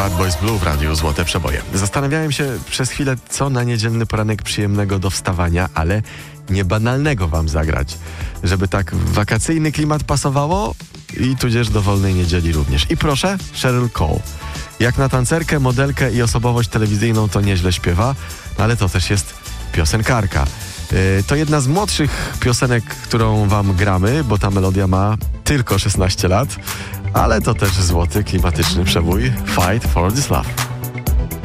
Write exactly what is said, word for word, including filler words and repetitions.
Bad Boys Blue w radiu Złote Przeboje. Zastanawiałem się przez chwilę, co na niedzielny poranek przyjemnego do wstawania, ale niebanalnego wam zagrać, żeby tak wakacyjny klimat pasowało i tudzież do wolnej niedzieli również. I proszę, Cheryl Cole. Jak na tancerkę, modelkę i osobowość telewizyjną to nieźle śpiewa, ale to też jest piosenkarka. Yy, to jedna z młodszych piosenek, którą wam gramy, bo ta melodia ma tylko szesnaście lat, ale to też złoty, klimatyczny przebój Fight for this Love.